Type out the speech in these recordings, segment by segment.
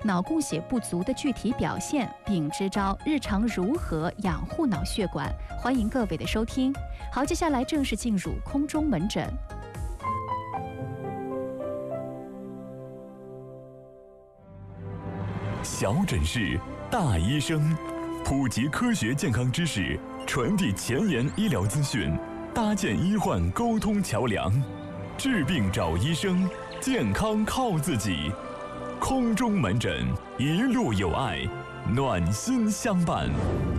脑供血不足的具体表现，并支招日常如何养护脑血管。欢迎各位的收听。好，接下来正式进入空中门诊。 小诊室，大医生，普及科学健康知识，传递前沿医疗资讯，搭建医患沟通桥梁。治病找医生，健康靠自己。空中门诊，一路有爱，暖心相伴。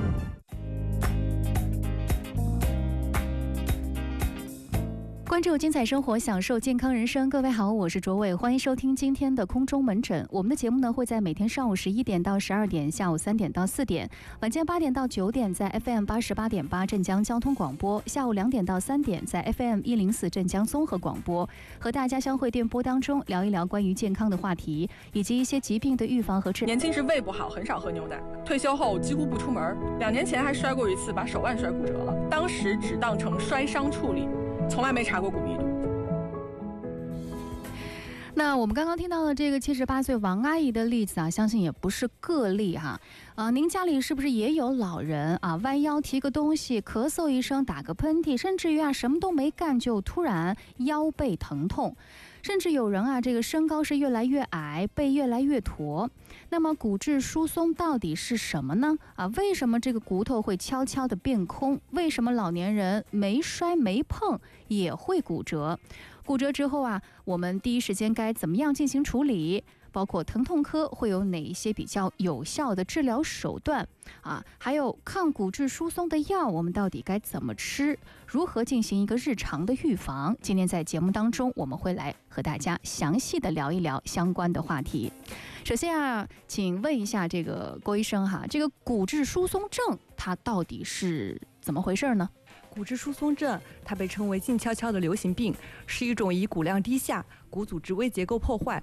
关注精彩生活，享受健康人生。各位好，我是卓伟，欢迎收听今天的空中门诊。我们的节目呢会在每天上午11点到12点，下午3点到4点，晚间8点到9点在 FM 88.8镇江交通广播，下午2点到3点在 FM 104镇江综合广播，和大家相会电波当中聊一聊关于健康的话题，以及一些疾病的预防和治疗。 年轻时胃不好，很少喝牛奶，退休后几乎不出门，2年前还摔过一次，把手腕摔骨折了，当时只当成摔伤处理，从来没查过骨密度。 那我们刚刚听到的这个78岁王阿姨的例子啊，相信也不是个例哈。您家里是不是也有老人啊，弯腰提个东西，咳嗽一声，打个喷嚏，甚至于啊什么都没干就突然腰背疼痛？甚至有人啊，这个身高是越来越矮，背越来越驼。那么骨质疏松到底是什么呢？为什么这个骨头会悄悄地变空？为什么老年人没摔没碰也会骨折？骨折之后啊，我们第一时间该怎么样进行处理？包括疼痛科会有哪一些比较有效的治疗手段啊？还有抗骨质疏松的药，我们到底该怎么吃？如何进行一个日常的预防？今天在节目当中，我们会来和大家详细的聊一聊相关的话题。首先啊，请问一下这个郭医生哈，这个骨质疏松症它到底是怎么回事呢？ 骨质疏松症，它被称为静悄悄的流行病，是一种以骨量低下、骨组织微结构破坏、